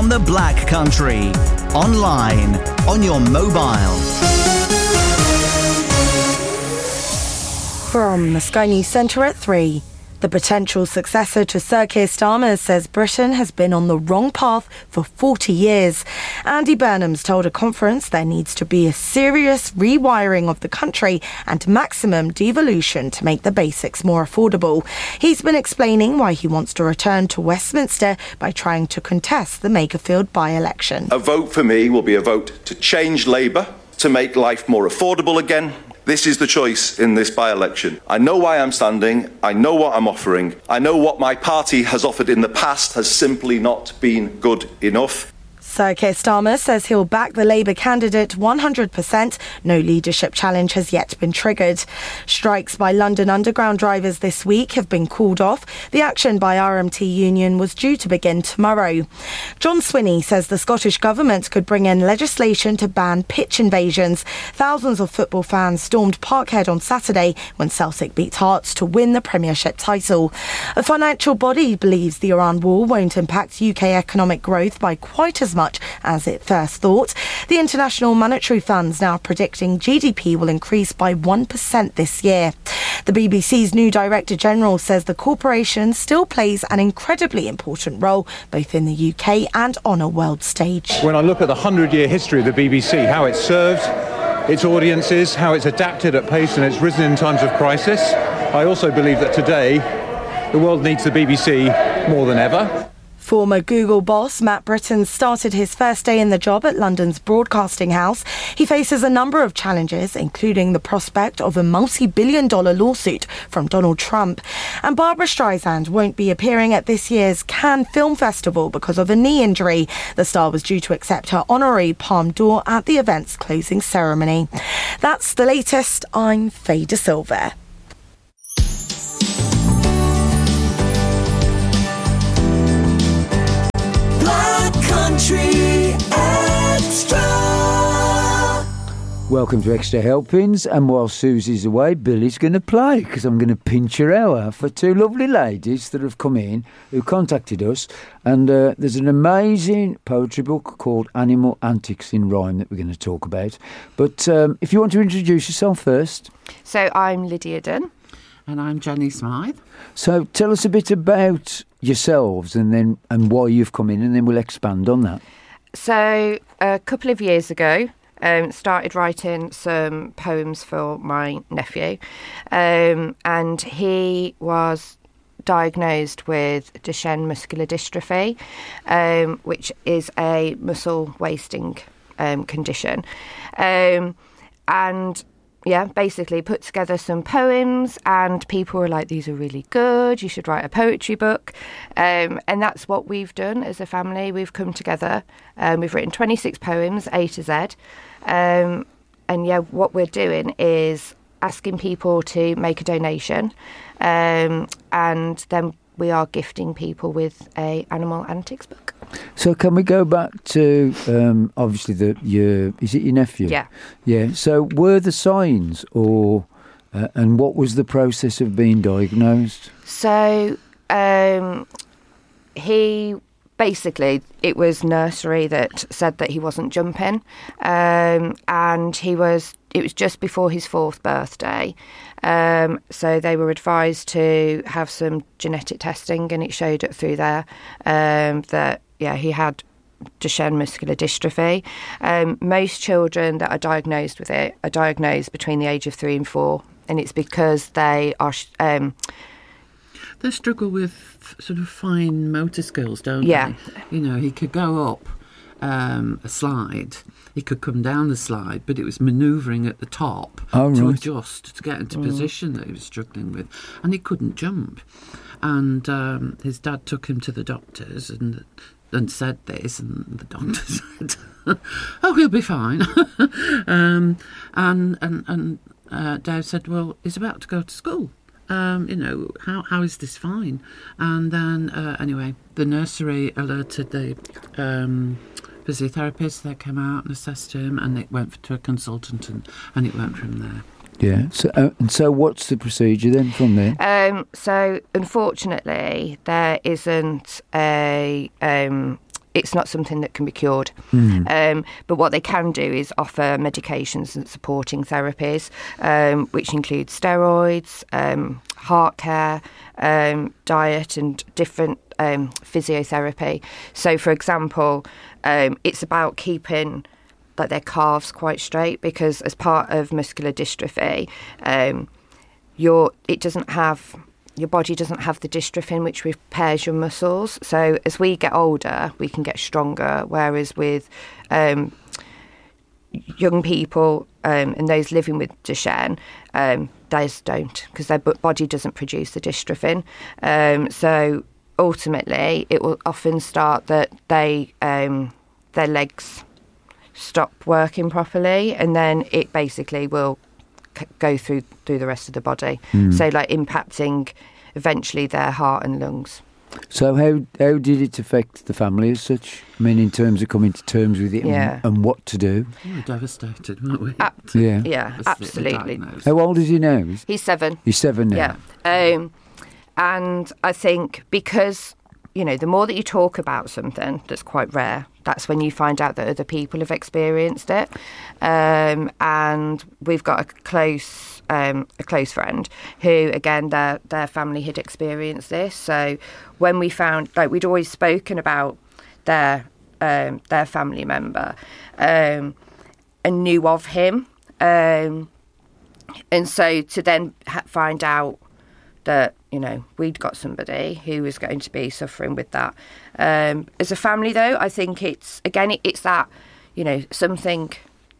from the Black Country. Online, on your mobile. From the Sky News Centre at 3. The potential successor to Sir Keir Starmer says Britain has been on the wrong path for 40 years. Andy Burnham's told a conference there needs to be a serious rewiring of the country and maximum devolution to make the basics more affordable. He's been explaining why he wants to return to Westminster by trying to contest the Makerfield by-election. A vote for me will be a vote to change Labour, to make life more affordable again. This is the choice in this by-election. I know why I'm standing. I know what I'm offering. I know what my party has offered in the past has simply not been good enough. Sir Keir Starmer says he'll back the Labour candidate 100%. No leadership challenge has yet been triggered. Strikes by London Underground drivers this week have been called off. The action by RMT Union was due to begin tomorrow. John Swinney says the Scottish Government could bring in legislation to ban pitch invasions. Thousands of football fans stormed Parkhead on Saturday when Celtic beat Hearts to win the Premiership title. A financial body believes the Iran war won't impact UK economic growth by quite as much as it first thought. The International Monetary Fund's now predicting GDP will increase by 1% this year. The BBC's new Director General says the corporation still plays an incredibly important role both in the UK and on a world stage. When I look at the 100-year history of the BBC, how it's served its audiences, how it's adapted at pace and it's risen in times of crisis, I also believe that today the world needs the BBC more than ever. Former Google boss Matt Britton started his first day in the job at London's Broadcasting House. He faces a number of challenges, including the prospect of a multi-billion-dollar lawsuit from Donald Trump. And Barbra Streisand won't be appearing at this year's Cannes Film Festival because of a knee injury. The star was due to accept her honorary Palme d'Or at the event's closing ceremony. That's the latest. I'm Faye De Silva. Country Extra. Welcome to Extra Helpings, and while Susie's away, Billy's going to play because I'm going to pinch her hour for two lovely ladies that have come in who contacted us, and there's an amazing poetry book called Animal Antics in Rhyme that we're going to talk about. But if you want to introduce yourself first. So I'm Lydia Dunn. And I'm Jenny Smythe. So tell us a bit about yourselves and why you've come in, and then we'll expand on that. So a couple of years ago, started writing some poems for my nephew, and he was diagnosed with Duchenne muscular dystrophy, which is a muscle wasting condition, and basically put together some poems, and people were like, these are really good, you should write a poetry book. And that's what we've done as a family. We've come together, we've written 26 poems, A to Z. What we're doing is asking people to make a donation, and then we are gifting people with a animal antics book. So can we go back to obviously is it your nephew? Yeah. So were the signs and what was the process of being diagnosed? So he basically, it was nursery that said that he wasn't jumping, and it was just before his 4th birthday. So they were advised to have some genetic testing, and it showed it through there that he had Duchenne muscular dystrophy. Most children that are diagnosed with it are diagnosed between the age of 3 and 4, and it's because they are they struggle with sort of fine motor skills, don't they? You know, he could go up a slide, he could come down the slide, but it was manoeuvring at the top to adjust, to get into position that he was struggling with, and he couldn't jump. And his dad took him to the doctors and said this, and the doctor said, "Oh, he'll be fine." and Dave said, "Well, he's about to go to school. How is this fine?" And then anyway, the nursery alerted the physiotherapist. They came out and assessed him, and it went to a consultant, and it went from there. Yeah. So what's the procedure then from there? So unfortunately, there isn't a it's not something that can be cured. But what they can do is offer medications and supporting therapies, which include steroids, heart care, diet and different physiotherapy. So, for example, it's about keeping like their calves quite straight, because as part of muscular dystrophy, your body doesn't have the dystrophin which repairs your muscles. So as we get older, we can get stronger, whereas with young people and those living with Duchenne, they just don't, because their body doesn't produce the dystrophin. So ultimately, it will often start that their legs stop working properly, and then it basically will go through the rest of the body. So like impacting eventually their heart and lungs. So how did it affect the family as such? I mean, in terms of coming to terms with it and what to do? We were devastated, weren't we? Yeah, absolutely. How old is he now? He's 7. He's 7 now. Yeah. And I think because, you know, the more that you talk about something that's quite rare, that's when you find out that other people have experienced it. And we've got a close friend who, again, their family had experienced this. So when we found, like, we'd always spoken about their family member and knew of him. And so to then find out that, you know, we'd got somebody who was going to be suffering with that. As a family, though, I think it's that, you know, something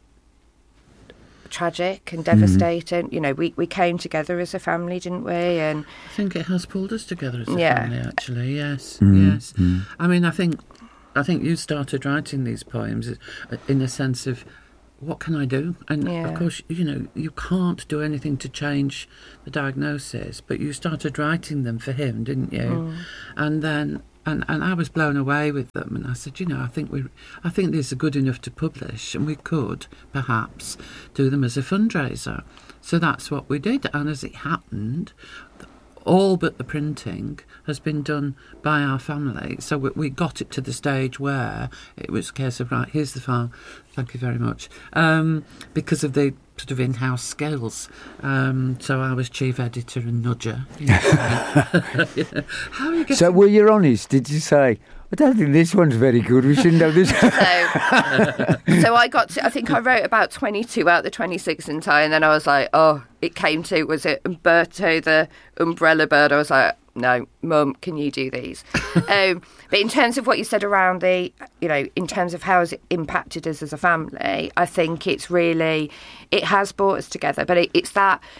tragic and devastating. You know, we came together as a family, didn't we? And I think it has pulled us together as a family, actually. Yes, yes. I mean, I think you started writing these poems in a sense of, what can I do? And of course, you know, you can't do anything to change the diagnosis, but you started writing them for him, didn't you? And then, and I was blown away with them, and I said, you know, I think these are good enough to publish, and we could perhaps do them as a fundraiser. So that's what we did, and as it happened, all but the printing has been done by our family. So we got it to the stage where it was a case of, right, here's the file, thank you very much, because of the sort of in-house skills. So I was chief editor and nudger. How are you getting... So were you honest? Did you say, I don't think this one's very good, we shouldn't have this? So I think I wrote about 22 out of the 26 in time, and then I was like, it came to, was it Umberto the umbrella bird? I was like, no, Mum, can you do these? But in terms of what you said around the, you know, in terms of how has it impacted us as a family, I think it has brought us together, but it's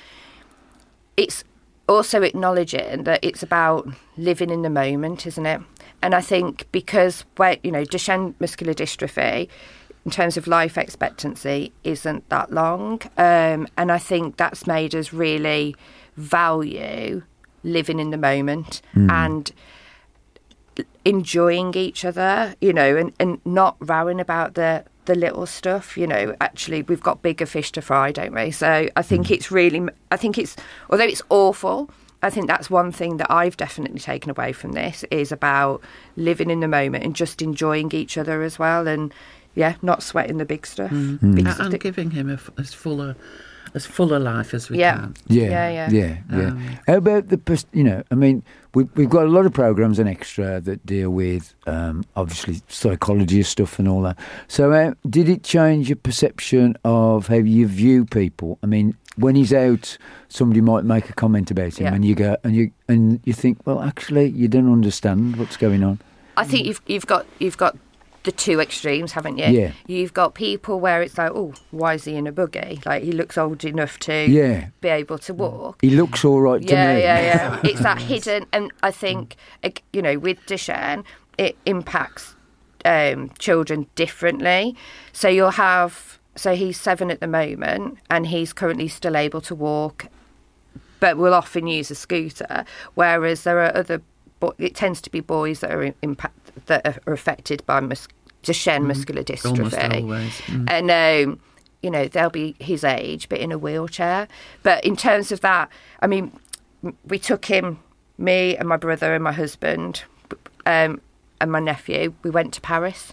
also acknowledging that it's about living in the moment, isn't it? And I think because, you know, Duchenne muscular dystrophy, in terms of life expectancy, isn't that long. And I think that's made us really value living in the moment and enjoying each other, you know, and not rowing about the little stuff. You know, actually, we've got bigger fish to fry, don't we? So I think although it's awful, I think that's one thing that I've definitely taken away from this, is about living in the moment and just enjoying each other as well, and not sweating the big stuff. And giving him as full a life as we can. Yeah. How about you know, I mean, we've got a lot of programmes on Extra that deal with obviously psychology stuff and all that. So did it change your perception of how you view people? I mean, when he's out, somebody might make a comment about him, and you go and you think, well, actually, you don't understand what's going on. I think you've got the two extremes, haven't you? Yeah. You've got people where it's like, oh, why is he in a buggy? Like, he looks old enough to be able to walk. He looks all right to me. Yeah. It's that hidden, and I think, you know, with Duchenne, it impacts children differently. So he's 7 at the moment, and he's currently still able to walk, but will often use a scooter. Whereas there are it tends to be boys that are affected by Duchenne muscular dystrophy. Almost always. And you know, they'll be his age, but in a wheelchair. But in terms of that, I mean, we took him, me and my brother and my husband, and my nephew, we went to Paris,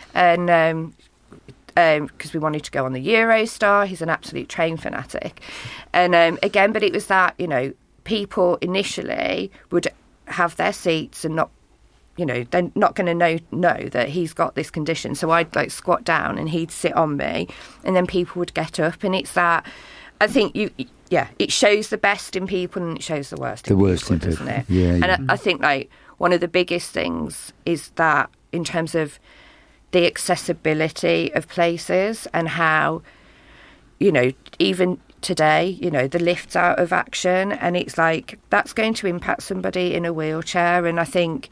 and because we wanted to go on the Eurostar. He's an absolute train fanatic, and again, but it was that, you know, people initially would have their seats and not, you know, they're not going to know that he's got this condition. So I'd like squat down and he'd sit on me, and then people would get up. And it's that, I think it shows the best in people and it shows the worst in people, doesn't it? Yeah, and I think like one of the biggest things is that in terms of the accessibility of places and how, you know, even today, you know, the lift's out of action, and it's like that's going to impact somebody in a wheelchair. And I think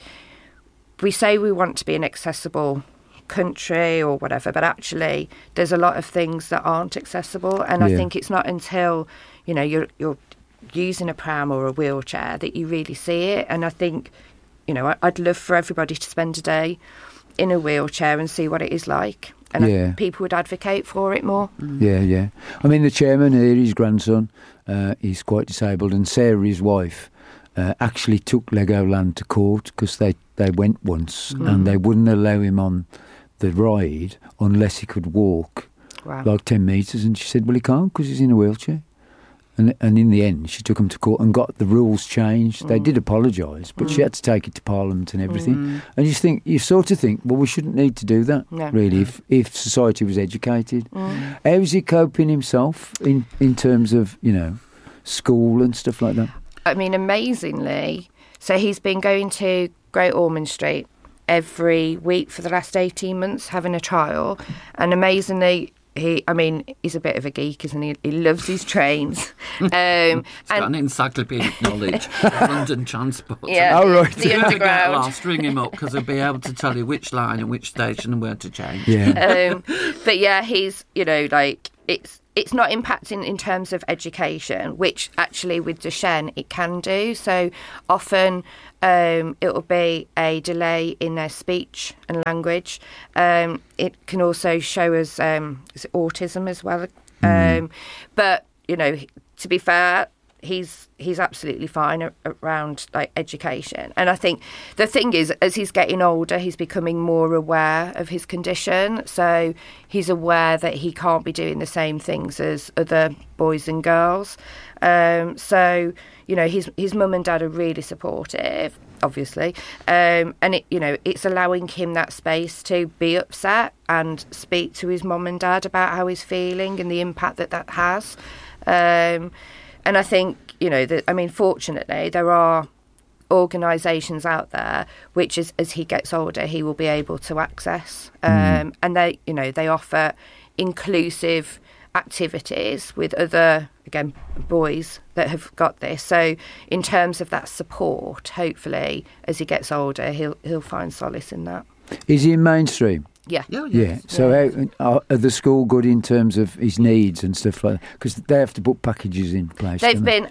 we say we want to be an accessible country or whatever, but actually there's a lot of things that aren't accessible, and I think it's not until, you know, you're using a pram or a wheelchair that you really see it. And I think, you know, I'd love for everybody to spend a day in a wheelchair and see what it is like, and people would advocate for it more. Yeah. I mean, the chairman here, his grandson, he's quite disabled, and Sarah, his wife, actually took Legoland to court because they went once and they wouldn't allow him on the ride unless he could walk like 10 metres, and she said, well, he can't because he's in a wheelchair. And in the end, she took him to court and got the rules changed. They did apologise, but she had to take it to Parliament and everything. And you sort of think, well, we shouldn't need to do that, really, if society was educated. How's he coping himself in terms of, you know, school and stuff like that? I mean, amazingly, so he's been going to Great Ormond Street every week for the last 18 months, having a trial, and amazingly, he's a bit of a geek, isn't he? He loves his trains. He's got an encyclopedic knowledge of London transport. Yeah, the Underground. Get lost, ring him up, because he'll be able to tell you which line and which station and where to change. Yeah. But yeah, he's, you know, like, it's not impacting in terms of education, which actually with Duchenne it can do. So often it'll be a delay in their speech and language. It can also show us autism as well. But, you know, to be fair, he's absolutely fine around like education. And I think the thing is, as he's getting older, he's becoming more aware of his condition. So he's aware that he can't be doing the same things as other boys and girls. So, you know, his mum and dad are really supportive, obviously. And it, you know, it's allowing him that space to be upset and speak to his mum and dad about how he's feeling and the impact that has. And I think, you know, fortunately, there are organisations out there which, as he gets older, he will be able to access. And they, you know, they offer inclusive activities with other, again, boys that have got this. So in terms of that support, hopefully, as he gets older, he'll find solace in that. Is he in mainstream? Yeah. Yeah. So are the school good in terms of his needs and stuff like that? Because they have to put packages in place. They've been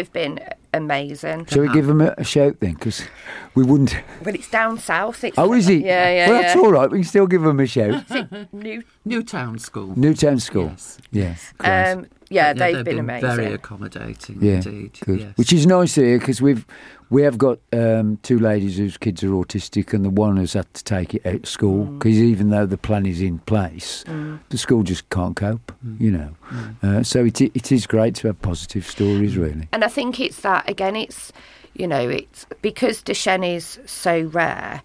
amazing. Shall we give them a shout then? Because we wouldn't. Well, it's down south. Is it? Yeah. Well, that's all right. We can still give them a shout. Newtown School. Newtown School. Yes. They've been amazing. Very accommodating indeed. Good. Yes. Which is nice here because we have got two ladies whose kids are autistic, and the one has had to take it out of school because even though the plan is in place, the school just can't cope, you know. So it is great to have positive stories, really. And I think it's that, again, it's, you know, it's because Duchenne is so rare,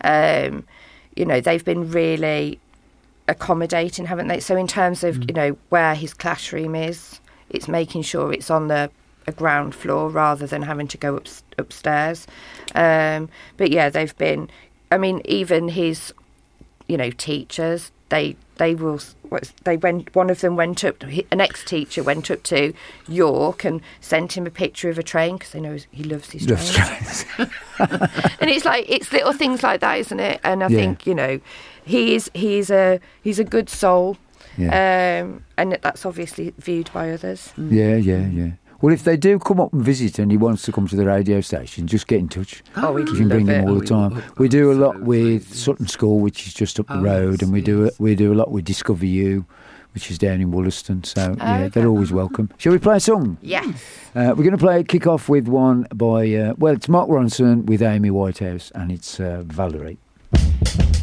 you know, they've been really accommodating, haven't they? So in terms of, you know, where his classroom is, it's making sure it's on a ground floor rather than having to go upstairs. But yeah, they've been, I mean, even his, you know, teachers, one of them went up, an ex-teacher went up to York and sent him a picture of a train because they know he loves his trains. And it's like, it's little things like that, isn't it? And I think, you know, he's a good soul. Yeah. And that's obviously viewed by others. Yeah. Well, if they do come up and visit and he wants to come to the radio station, just get in touch. We can bring him all the time. We do a lot with Sutton School, which is just up the road, and we do a lot with Discover You, which is down in Wollaston. So they're always welcome. Shall we play a song? Yes. We're going to kick off with one by it's Mark Ronson with Amy Whitehouse, and it's Valerie.